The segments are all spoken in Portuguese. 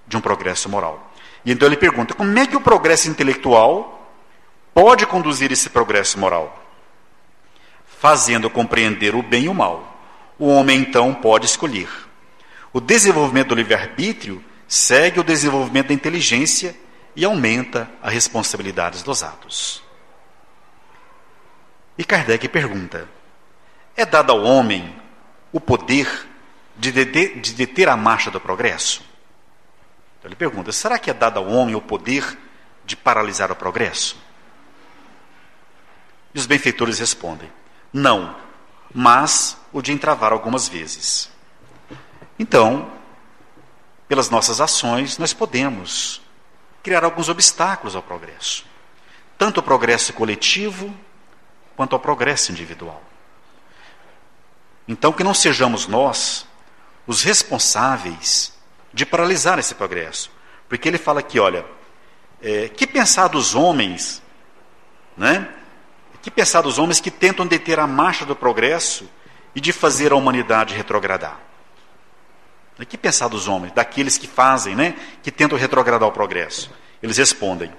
de um progresso moral. E então ele pergunta, como é que o progresso intelectual pode conduzir esse progresso moral? Fazendo compreender o bem e o mal. O homem, então, pode escolher. O desenvolvimento do livre-arbítrio segue o desenvolvimento da inteligência e aumenta as responsabilidades dos atos. E Kardec pergunta, é dado ao homem o poder de deter a marcha do progresso? Então ele pergunta, será que é dado ao homem o poder de paralisar o progresso? E os benfeitores respondem, não, mas o de entravar algumas vezes. Então, pelas nossas ações, nós podemos criar alguns obstáculos ao progresso. Tanto o progresso coletivo, quanto ao progresso individual. Então, que não sejamos nós os responsáveis de paralisar esse progresso. Porque ele fala aqui, olha, que pensar dos homens, né? Que pensar dos homens que tentam deter a marcha do progresso e de fazer a humanidade retrogradar? Que pensar dos homens, daqueles que fazem, né? Que tentam retrogradar o progresso? Eles respondem,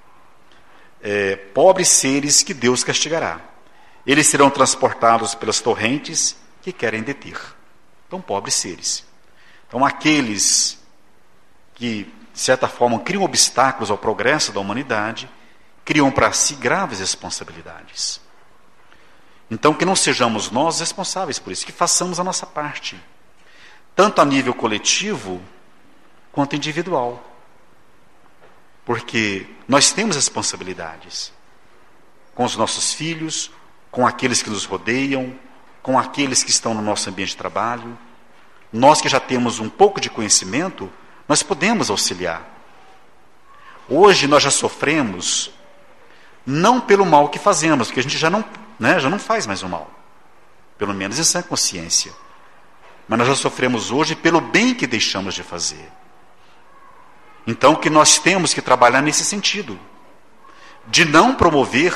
pobres seres que Deus castigará. Eles serão transportados pelas torrentes que querem deter. Então, pobres seres. Então, aqueles que, de certa forma, criam obstáculos ao progresso da humanidade, criam para si graves responsabilidades. Então, que não sejamos nós responsáveis por isso, que façamos a nossa parte, tanto a nível coletivo, quanto individual. Porque nós temos responsabilidades com os nossos filhos, com aqueles que nos rodeiam, com aqueles que estão no nosso ambiente de trabalho. Nós que já temos um pouco de conhecimento, nós podemos auxiliar. Hoje nós já sofremos, não pelo mal que fazemos, porque a gente já não faz mais o mal, pelo menos em sã consciência. Mas nós já sofremos hoje pelo bem que deixamos de fazer. Então que nós temos que trabalhar nesse sentido, de não promover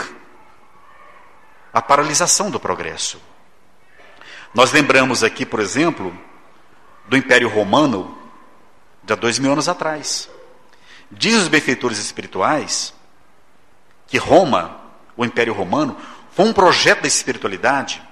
a paralisação do progresso. Nós lembramos aqui, por exemplo, do Império Romano, de há 2000 anos atrás. Diz os benfeitores espirituais que Roma, o Império Romano, foi um projeto da espiritualidade,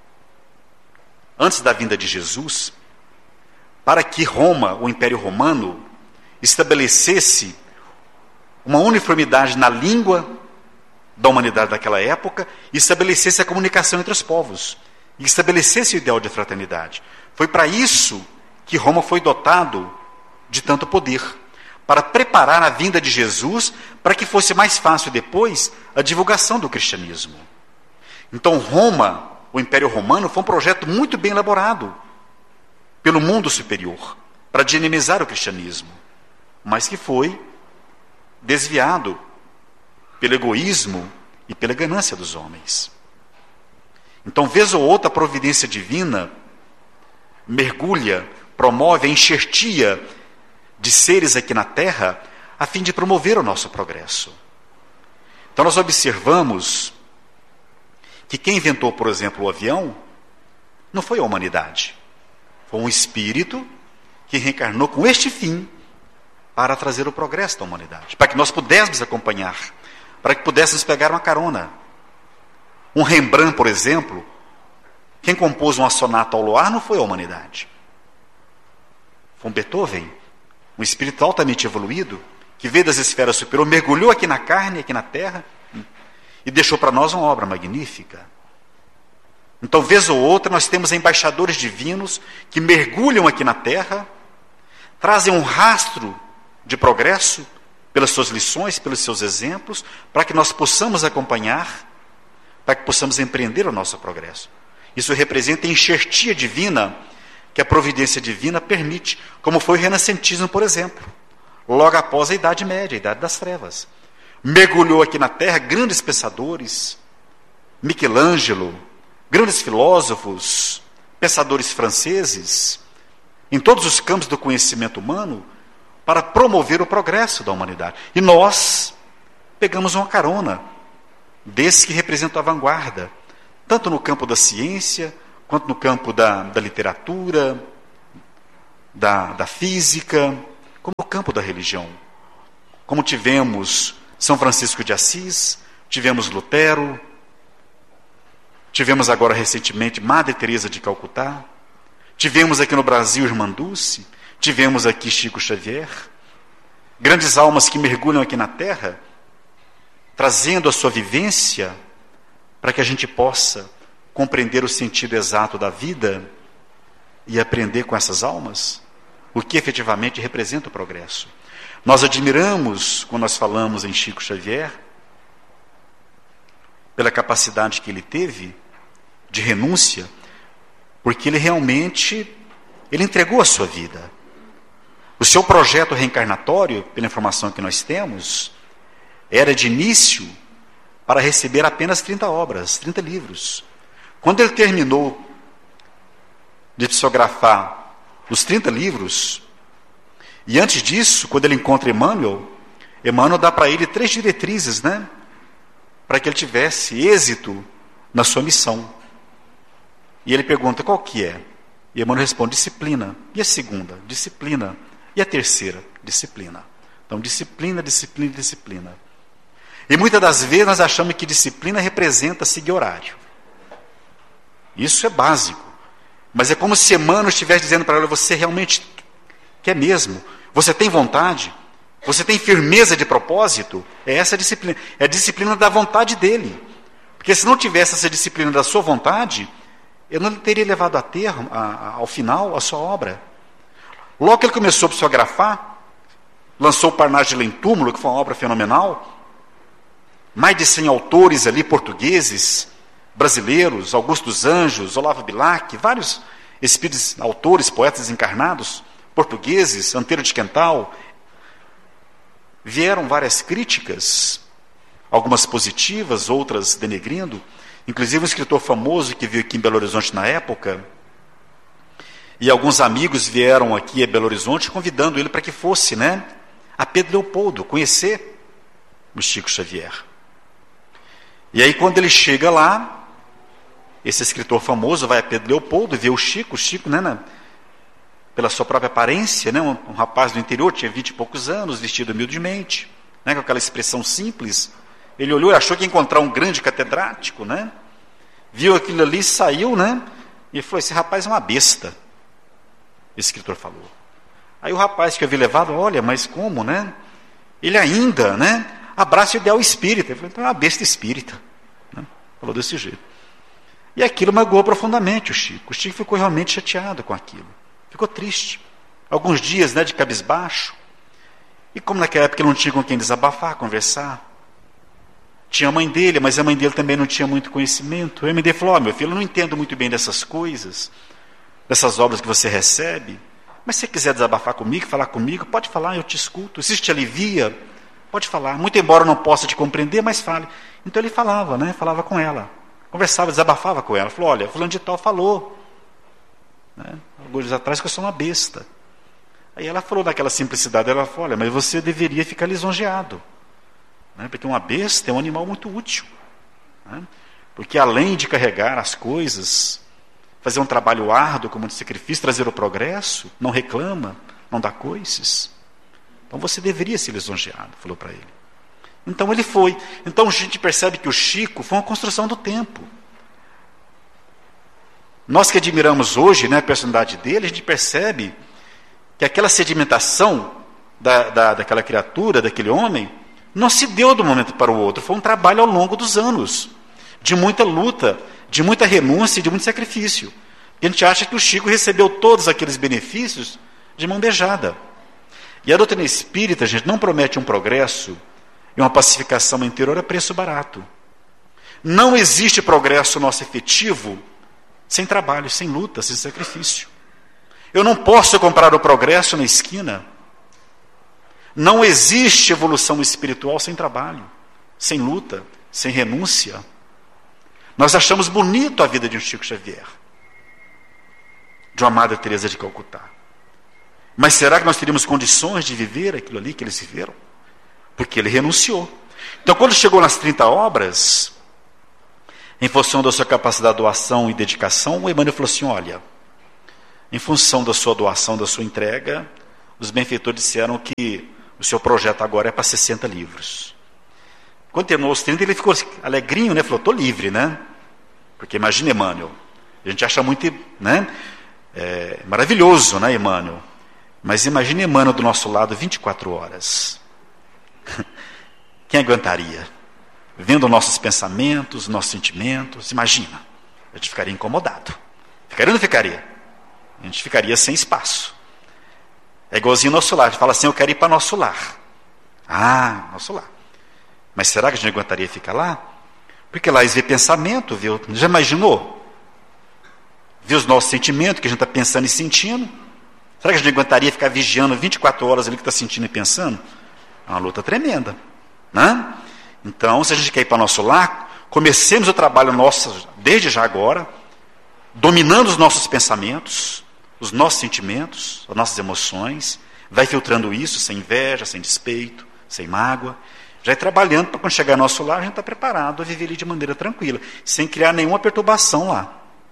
antes da vinda de Jesus, para que Roma, o Império Romano, estabelecesse uma uniformidade na língua da humanidade daquela época e estabelecesse a comunicação entre os povos, e estabelecesse o ideal de fraternidade. Foi para isso que Roma foi dotado de tanto poder, para preparar a vinda de Jesus, para que fosse mais fácil depois a divulgação do cristianismo. Então Roma, o Império Romano, foi um projeto muito bem elaborado pelo mundo superior, para dinamizar o cristianismo, mas que foi desviado pelo egoísmo e pela ganância dos homens. Então, vez ou outra, a providência divina mergulha, promove a enxertia de seres aqui na Terra, a fim de promover o nosso progresso. Então, nós observamos que quem inventou, por exemplo, o avião, não foi a humanidade. Foi um espírito que reencarnou com este fim, para trazer o progresso da humanidade, para que nós pudéssemos acompanhar, para que pudéssemos pegar uma carona. Um Rembrandt, por exemplo, quem compôs uma sonata ao luar não foi a humanidade. Foi um Beethoven, um espírito altamente evoluído, que veio das esferas superiores, mergulhou aqui na carne, aqui na terra, e deixou para nós uma obra magnífica. Então, vez ou outra, nós temos embaixadores divinos que mergulham aqui na terra, trazem um rastro de progresso pelas suas lições, pelos seus exemplos, para que nós possamos acompanhar, para que possamos empreender o nosso progresso. Isso representa a enxertia divina que a providência divina permite, como foi o renascentismo, por exemplo, logo após a Idade Média, a Idade das Trevas. Mergulhou aqui na Terra grandes pensadores, Michelangelo, grandes filósofos, pensadores franceses, em todos os campos do conhecimento humano, para promover o progresso da humanidade. E nós pegamos uma carona desses que representam a vanguarda, tanto no campo da ciência, quanto no campo da literatura, da física, como o campo da religião. Como tivemos São Francisco de Assis, tivemos Lutero, tivemos agora recentemente Madre Teresa de Calcutá, tivemos aqui no Brasil Irmã Dulce, tivemos aqui Chico Xavier, grandes almas que mergulham aqui na terra, trazendo a sua vivência para que a gente possa compreender o sentido exato da vida e aprender com essas almas o que efetivamente representa o progresso. Nós admiramos, quando nós falamos em Chico Xavier, pela capacidade que ele teve de renúncia, porque ele realmente entregou a sua vida. O seu projeto reencarnatório, pela informação que nós temos, era de início para receber apenas 30 obras, 30 livros. Quando ele terminou de psicografar os 30 livros, e antes disso, quando ele encontra Emmanuel dá para ele 3 diretrizes, para que ele tivesse êxito na sua missão. E ele pergunta, qual que é? E Emmanuel responde, disciplina. E a segunda? Disciplina. E a terceira? Disciplina. Então, disciplina, disciplina, disciplina. E muitas das vezes nós achamos que disciplina representa seguir horário. Isso é básico. Mas é como se Emmanuel estivesse dizendo para ela, você realmente quer mesmo? Você tem vontade? Você tem firmeza de propósito? É essa a disciplina. É a disciplina da vontade dele. Porque se não tivesse essa disciplina da sua vontade, eu não teria levado a termo, ao final, a sua obra. Logo que ele começou a psicografar, lançou o Parnaso em Túmulo, que foi uma obra fenomenal. Mais de 100 autores ali, portugueses, brasileiros, Augusto dos Anjos, Olavo Bilac, vários espíritos, autores, poetas encarnados, portugueses, Anteiro de Quental. Vieram várias críticas, algumas positivas, outras denegrindo. Inclusive um escritor famoso que veio aqui em Belo Horizonte na época, e alguns amigos vieram aqui a Belo Horizonte convidando ele para que fosse, a Pedro Leopoldo, conhecer o Chico Xavier. E aí quando ele chega lá, esse escritor famoso vai a Pedro Leopoldo, vê o Chico, pela sua própria aparência, um rapaz do interior, tinha 20 e poucos anos, vestido humildemente, com aquela expressão simples. Ele olhou e achou que ia encontrar um grande catedrático, viu aquilo ali, saiu, e falou, esse rapaz é uma besta. O escritor falou. Aí o rapaz que havia levado, olha, mas como, Ele ainda, abraça o ideal espírita. Ele falou, então é uma besta espírita. Falou desse jeito. E aquilo magoou profundamente o Chico. O Chico ficou realmente chateado com aquilo. Ficou triste. Alguns dias, de cabisbaixo. E como naquela época ele não tinha com quem desabafar, conversar. Tinha a mãe dele, mas a mãe dele também não tinha muito conhecimento. A mãe dele falou, meu filho, eu não entendo muito bem dessas coisas, dessas obras que você recebe, mas se você quiser desabafar comigo, falar comigo, pode falar, eu te escuto. Se isso te alivia, pode falar. Muito embora eu não possa te compreender, mas fale. Então ele falava, falava com ela. Conversava, desabafava com ela. Falou, olha, fulano de tal falou, alguns dias atrás, que eu sou uma besta. Aí ela falou naquela simplicidade, ela falou, olha, mas você deveria ficar lisonjeado. Porque uma besta é um animal muito útil. Porque além de carregar as coisas, fazer um trabalho árduo, como de sacrifício, trazer o progresso, não reclama, não dá coices. Então você deveria ser lisonjeado, falou para ele. Então ele foi. Então a gente percebe que o Chico foi uma construção do tempo. Nós que admiramos hoje, a personalidade dele, a gente percebe que aquela sedimentação daquela criatura, daquele homem, não se deu de um momento para o outro. Foi um trabalho ao longo dos anos, de muita luta, de muita renúncia e de muito sacrifício. E a gente acha que o Chico recebeu todos aqueles benefícios de mão beijada. E a doutrina espírita, gente, não promete um progresso e uma pacificação interior a preço barato. Não existe progresso nosso efetivo sem trabalho, sem luta, sem sacrifício. Eu não posso comprar o progresso na esquina. Não existe evolução espiritual sem trabalho, sem luta, sem renúncia. Nós achamos bonito a vida de um Chico Xavier, de uma Madre Teresa de Calcutá. Mas será que nós teríamos condições de viver aquilo ali que eles viveram? Porque ele renunciou. Então, quando chegou nas 30 obras, em função da sua capacidade de doação e dedicação, o Emmanuel falou assim, olha, em função da sua doação, da sua entrega, os benfeitores disseram que o seu projeto agora é para 60 livros. Quando terminou os 30, ele ficou alegrinho, né? Falou, estou livre, né? Porque imagina Emmanuel. A gente acha muito, né? Maravilhoso, né, Emmanuel? Mas imagine Emmanuel do nosso lado 24 horas. Quem aguentaria? Vendo nossos pensamentos, nossos sentimentos, imagina. A gente ficaria incomodado. Ficaria ou não ficaria? A gente ficaria sem espaço. É igualzinho ao nosso lar. A gente fala assim, eu quero ir para nosso lar. Ah, nosso lar. Mas será que a gente aguentaria ficar lá? Porque lá eles vê pensamento, viu? Já imaginou? Vê os nossos sentimentos, que a gente está pensando e sentindo. Será que a gente aguentaria ficar vigiando 24 horas ali que está sentindo e pensando? É uma luta tremenda, né? Então, se a gente quer ir para nosso lar, comecemos o trabalho nosso desde já agora, dominando os nossos pensamentos, os nossos sentimentos, as nossas emoções, vai filtrando isso sem inveja, sem despeito, sem mágoa, já ir trabalhando para quando chegar ao nosso lar, a gente está preparado a viver ali de maneira tranquila, sem criar nenhuma perturbação lá.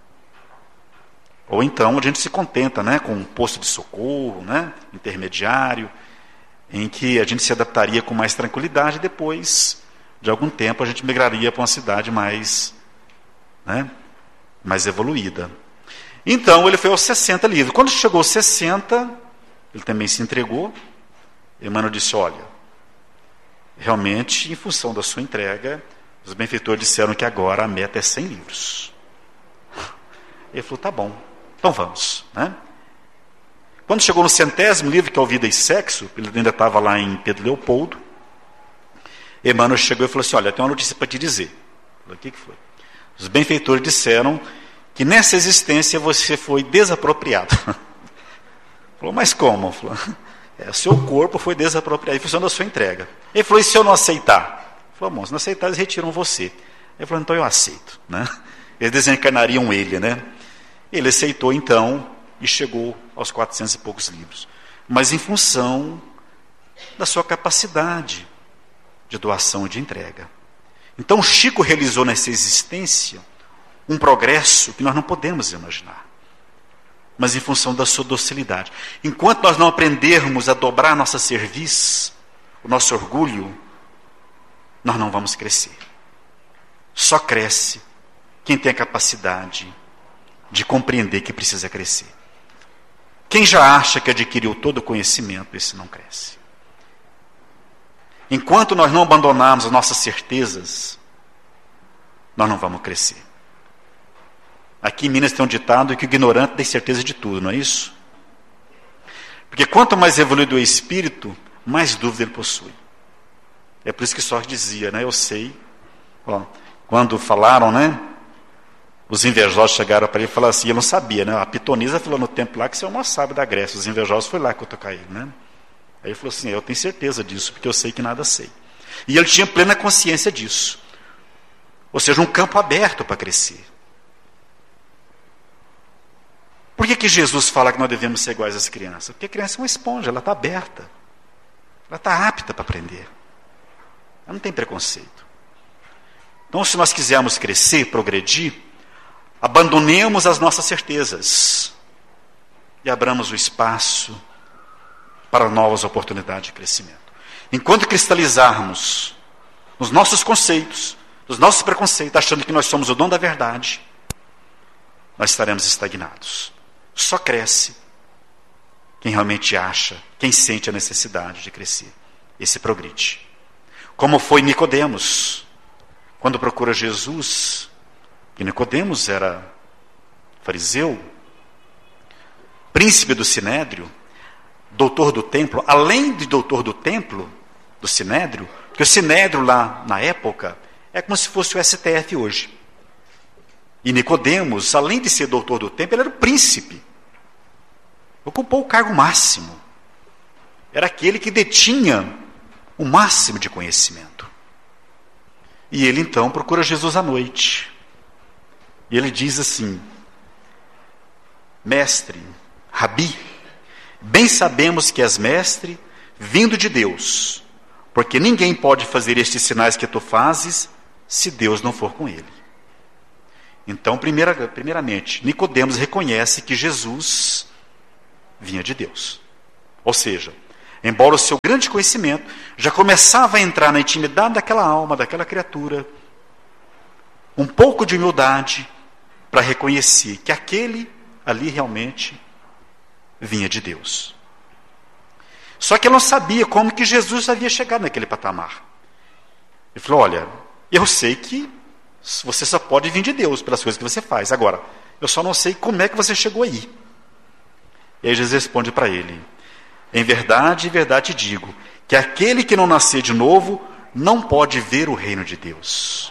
Ou então a gente se contenta, né, com um posto de socorro, né, intermediário, em que a gente se adaptaria com mais tranquilidade e depois, de algum tempo, a gente migraria para uma cidade mais, né, mais evoluída. Então, ele foi aos 60 livros. Quando chegou aos 60, ele também se entregou. Emmanuel disse, olha, realmente, em função da sua entrega, os benfeitores disseram que agora a meta é 100 livros. Ele falou, tá bom, então vamos, né? Quando chegou no 100º livro, que é o Vida e Sexo, ele ainda estava lá em Pedro Leopoldo, Emmanuel chegou e falou assim, olha, tem uma notícia para te dizer. Eu falei, o que foi? Os benfeitores disseram que nessa existência você foi desapropriado. Falou, mas como? Falou, seu corpo foi desapropriado em função da sua entrega. Ele falou, e se eu não aceitar? Ele falou, bom, se não aceitar, eles retiram você. Ele falou, então eu aceito, né? Eles desencarnariam ele, né? Ele aceitou então e chegou aos 400 e poucos livros. Mas em função da sua capacidade de doação e de entrega. Então Chico realizou nessa existência um progresso que nós não podemos imaginar. Mas em função da sua docilidade. Enquanto nós não aprendermos a dobrar nossa cerviz, o nosso orgulho, nós não vamos crescer. Só cresce quem tem a capacidade de compreender que precisa crescer. Quem já acha que adquiriu todo o conhecimento, esse não cresce. Enquanto nós não abandonarmos as nossas certezas, nós não vamos crescer. Aqui em Minas tem um ditado que o ignorante tem certeza de tudo, não é isso? Porque quanto mais evoluído é o espírito, mais dúvida ele possui. É por isso que Sócrates dizia, né? Eu sei. Ó, quando falaram, né? Os invejosos chegaram para ele e falaram assim, eu não sabia, né? A pitonisa falou no tempo lá que você é o maior sábio da Grécia. Os invejosos foi lá cutucar ele, né? Aí ele falou assim, eu tenho certeza disso, porque eu sei que nada sei. E ele tinha plena consciência disso. Ou seja, um campo aberto para crescer. Por que Jesus fala que nós devemos ser iguais às crianças? Porque a criança é uma esponja, ela está aberta. Ela está apta para aprender. Ela não tem preconceito. Então, se nós quisermos crescer, progredir, abandonemos as nossas certezas e abramos o espaço para novas oportunidades de crescimento. Enquanto cristalizarmos nos nossos conceitos, nos nossos preconceitos, achando que nós somos o dono da verdade, nós estaremos estagnados. Só cresce quem realmente acha, quem sente a necessidade de crescer. Esse progride. Como foi Nicodemos, quando procura Jesus, que Nicodemos era fariseu, príncipe do Sinédrio, doutor do templo, além de doutor do templo, do Sinédrio, porque o Sinédrio lá na época é como se fosse o STF hoje. E Nicodemos, além de ser doutor do templo, ele era o príncipe. Ocupou o cargo máximo. Era aquele que detinha o máximo de conhecimento. E ele então procura Jesus à noite. E ele diz assim, mestre, Rabi, bem sabemos que és mestre, vindo de Deus, porque ninguém pode fazer estes sinais que tu fazes, se Deus não for com ele. Então, primeiramente, Nicodemos reconhece que Jesus vinha de Deus. Ou seja, embora o seu grande conhecimento já começava a entrar na intimidade daquela alma, daquela criatura, um pouco de humildade para reconhecer que aquele ali realmente vinha de Deus. Só que ele não sabia como que Jesus havia chegado naquele patamar. Ele falou, olha, eu sei que você só pode vir de Deus pelas coisas que você faz. Agora, eu só não sei como é que você chegou aí. E aí Jesus responde para ele, em verdade te digo, que aquele que não nascer de novo não pode ver o reino de Deus.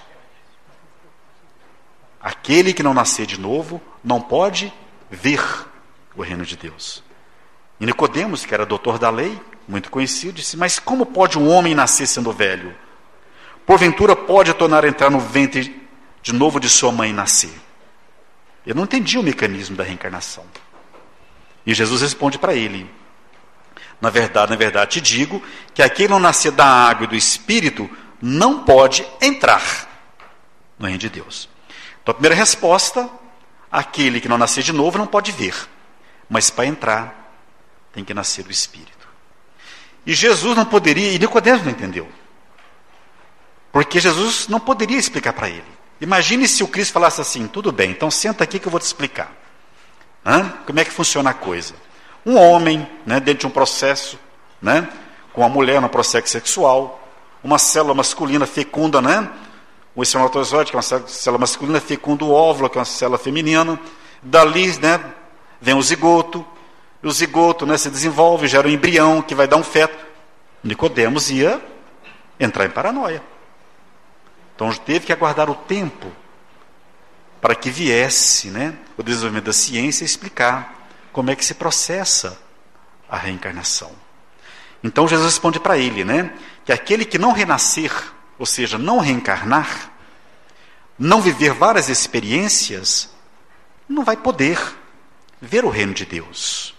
Aquele que não nascer de novo não pode ver o reino de Deus. E Nicodemos, que era doutor da lei, muito conhecido, disse, mas como pode um homem nascer sendo velho? Porventura pode tornar a entrar no ventre de novo de sua mãe e nascer? Eu não entendi o mecanismo da reencarnação. E Jesus responde para ele, na verdade te digo, que aquele que não nascer da água e do Espírito não pode entrar no reino de Deus. Então a primeira resposta, aquele que não nascer de novo não pode ver, mas para entrar tem que nascer do Espírito. E Jesus não poderia, e Nicodemos não entendeu, porque Jesus não poderia explicar para ele. Imagine se o Cristo falasse assim, tudo bem, então senta aqui que eu vou te explicar. Como é que funciona a coisa? Um homem, dentro de um processo, com uma mulher no processo sexual, uma célula masculina fecunda, o espermatozoide, que é uma célula masculina, fecunda o óvulo, que é uma célula feminina, dali vem o zigoto, e o zigoto se desenvolve, gera um embrião que vai dar um feto. Nicodemos ia entrar em paranoia. Então teve que aguardar o tempo para que viesse o desenvolvimento da ciência explicar como é que se processa a reencarnação. Então Jesus responde para ele, que aquele que não renascer, ou seja, não reencarnar, não viver várias experiências, não vai poder ver o reino de Deus.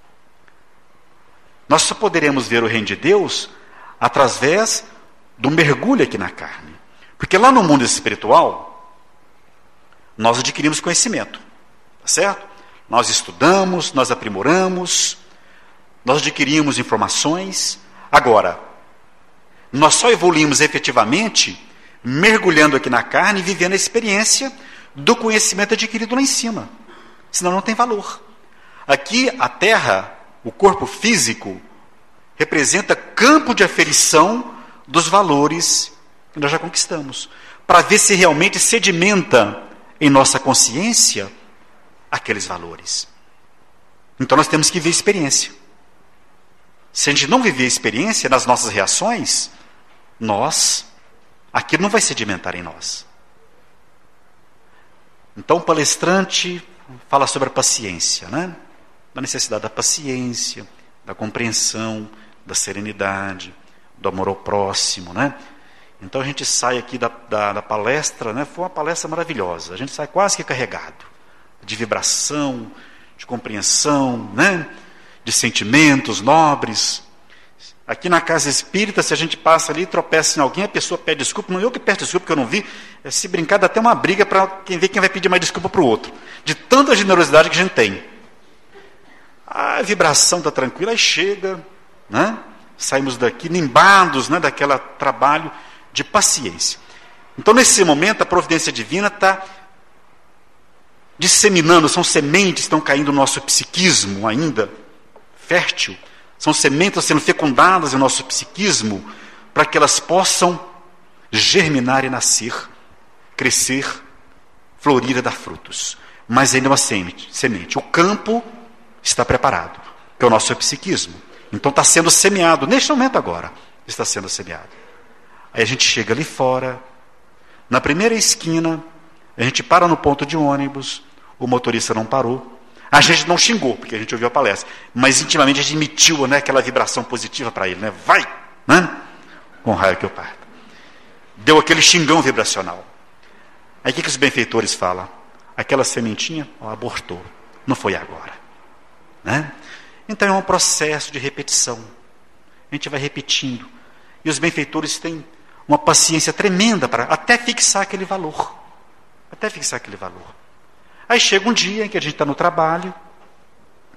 Nós só poderemos ver o reino de Deus através do mergulho aqui na carne. Porque lá no mundo espiritual, nós adquirimos conhecimento, tá certo? Nós estudamos, nós aprimoramos, nós adquirimos informações. Agora, nós só evoluímos efetivamente mergulhando aqui na carne e vivendo a experiência do conhecimento adquirido lá em cima. Senão não tem valor. Aqui, a Terra, o corpo físico, representa campo de aferição dos valores que nós já conquistamos, para ver se realmente sedimenta em nossa consciência aqueles valores. Então nós temos que ver a experiência. Se a gente não viver a experiência nas nossas reações, aquilo não vai sedimentar em nós. Então o palestrante fala sobre a paciência, da necessidade da paciência, da compreensão, da serenidade, do amor ao próximo, Então a gente sai aqui da palestra, foi uma palestra maravilhosa, a gente sai quase que carregado de vibração, de compreensão, de sentimentos nobres. Aqui na casa espírita, se a gente passa ali e tropeça em alguém, a pessoa pede desculpa, não eu que peço desculpa, que eu não vi, se brincar dá até uma briga para quem vê quem vai pedir mais desculpa para o outro, de tanta generosidade que a gente tem. A vibração está tranquila, aí chega, saímos daqui nimbados daquele trabalho de paciência. Então nesse momento a providência divina está disseminando, são sementes que estão caindo no nosso psiquismo ainda fértil, são sementes sendo fecundadas no nosso psiquismo para que elas possam germinar e nascer, crescer, florir e dar frutos. Mas ainda é uma semente. O campo está preparado, que é o nosso psiquismo. Então está sendo semeado, neste momento agora, está sendo semeado. Aí a gente chega ali fora, na primeira esquina, a gente para no ponto de ônibus, o motorista não parou, a gente não xingou, porque a gente ouviu a palestra, mas intimamente a gente emitiu aquela vibração positiva para ele, vai, com raio que eu parto. Deu aquele xingão vibracional. Aí o que os benfeitores falam? Aquela sementinha, abortou, não foi agora. Então é um processo de repetição. A gente vai repetindo. E os benfeitores têm uma paciência tremenda para até fixar aquele valor. Até fixar aquele valor. Aí chega um dia em que a gente está no trabalho,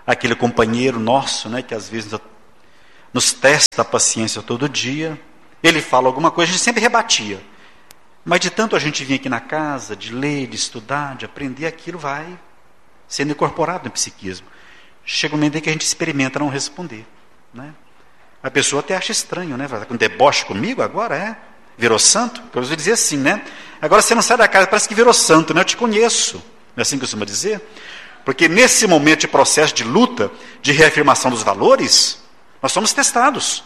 aquele companheiro nosso, né, que às vezes nos testa a paciência todo dia. Ele fala alguma coisa, a gente sempre rebatia. Mas de tanto a gente vir aqui na casa, de ler, de estudar, de aprender, aquilo vai sendo incorporado no psiquismo. Chega um momento em que a gente experimenta não responder, né? A pessoa até acha estranho, né? Com deboche comigo agora, virou santo? Eu vou dizer assim, né? Agora você não sai da casa, parece que virou santo, né? Eu te conheço. Não é assim que costuma dizer? Porque nesse momento de processo de luta, de reafirmação dos valores, nós somos testados.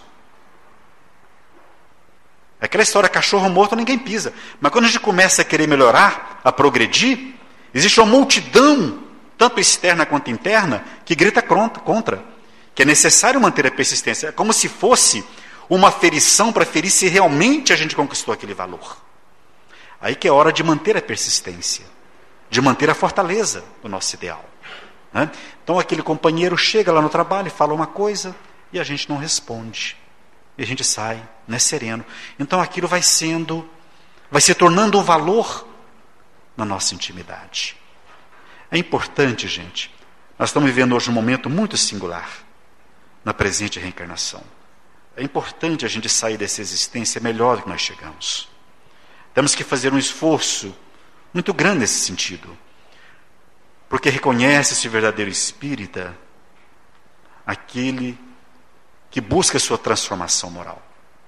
Aquela história, cachorro morto ninguém pisa. Mas quando a gente começa a querer melhorar, a progredir, existe uma multidão, tanto externa quanto interna, que grita contra. Que é necessário manter a persistência. É como se fosse uma ferição para ferir se realmente a gente conquistou aquele valor. Aí que é hora de manter a persistência, de manter a fortaleza do nosso ideal, né? Então aquele companheiro chega lá no trabalho e fala uma coisa e a gente não responde. E a gente sai, né, sereno. Então aquilo vai se tornando um valor na nossa intimidade. É importante, gente. Nós estamos vivendo hoje um momento muito singular na presente reencarnação. É importante a gente sair dessa existência melhor do que nós chegamos. Temos que fazer um esforço muito grande nesse sentido. Porque reconhece-se o verdadeiro espírita, aquele que busca a sua transformação moral.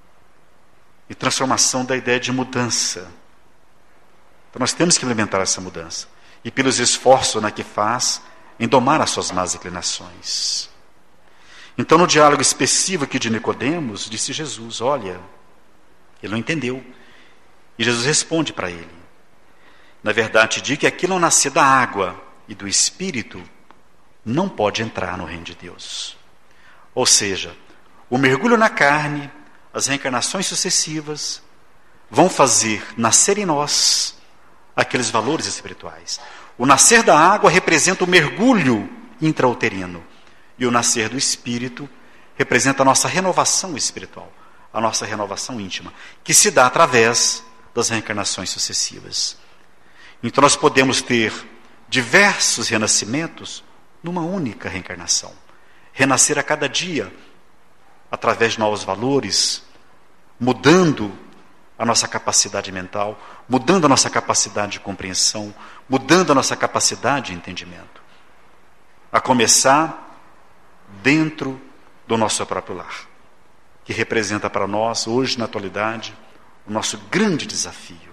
E transformação da ideia de mudança. Então nós temos que implementar essa mudança. E pelos esforços que faz em domar as suas más inclinações. Então no diálogo expressivo aqui de Nicodemos, disse Jesus, olha, ele não entendeu. E Jesus responde para ele. Na verdade, digo que aquilo não nascer da água e do Espírito não pode entrar no reino de Deus. Ou seja, o mergulho na carne, as reencarnações sucessivas, vão fazer nascer em nós aqueles valores espirituais. O nascer da água representa o mergulho intrauterino. E o nascer do Espírito representa a nossa renovação espiritual, a nossa renovação íntima, que se dá através das reencarnações sucessivas. Então nós podemos ter diversos renascimentos numa única reencarnação. Renascer a cada dia, através de novos valores, mudando a nossa capacidade mental, mudando a nossa capacidade de compreensão, mudando a nossa capacidade de entendimento. A começar dentro do nosso próprio lar, que representa para nós, hoje na atualidade, o nosso grande desafio.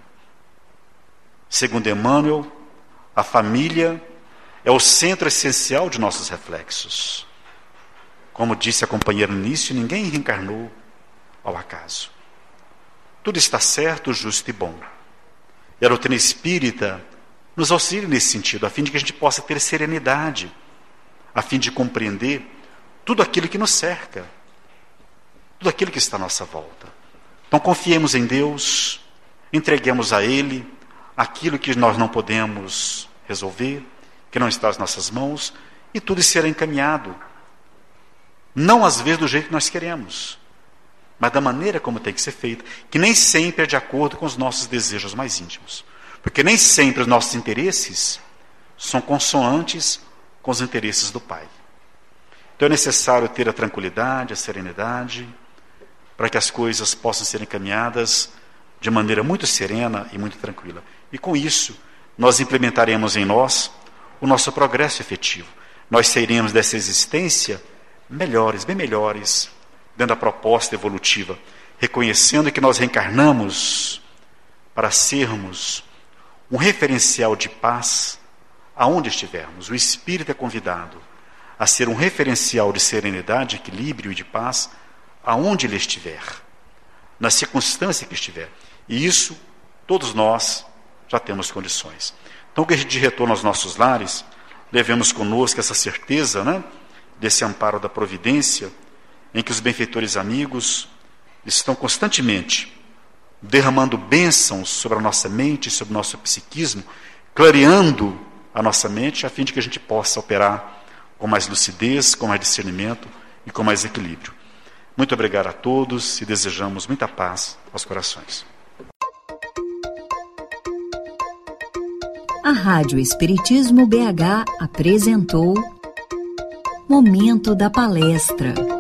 Segundo Emmanuel, a família é o centro essencial de nossos reflexos. Como disse a companheira no início, ninguém reencarnou ao acaso. Tudo está certo, justo e bom. E a doutrina espírita nos auxilia nesse sentido, a fim de que a gente possa ter serenidade, a fim de compreender tudo aquilo que nos cerca, tudo aquilo que está à nossa volta. Então confiemos em Deus, entreguemos a Ele aquilo que nós não podemos resolver, que não está nas nossas mãos, e tudo será encaminhado. Não às vezes do jeito que nós queremos, mas da maneira como tem que ser feito, que nem sempre é de acordo com os nossos desejos mais íntimos. Porque nem sempre os nossos interesses são consonantes com os interesses do Pai. Então é necessário ter a tranquilidade, a serenidade, para que as coisas possam ser encaminhadas de maneira muito serena e muito tranquila. E com isso, nós implementaremos em nós o nosso progresso efetivo. Nós sairemos dessa existência melhores, bem melhores, dentro da proposta evolutiva, reconhecendo que nós reencarnamos para sermos um referencial de paz aonde estivermos. O Espírito é convidado a ser um referencial de serenidade, equilíbrio e de paz aonde ele estiver, na circunstância que estiver. E isso, todos nós já temos condições. Então, que a gente de retorno aos nossos lares, levemos conosco essa certeza, né, desse amparo da providência, em que os benfeitores amigos estão constantemente derramando bênçãos sobre a nossa mente, sobre o nosso psiquismo, clareando a nossa mente, a fim de que a gente possa operar com mais lucidez, com mais discernimento e com mais equilíbrio. Muito obrigado a todos e desejamos muita paz aos corações. A Rádio Espiritismo BH apresentou Momento da palestra.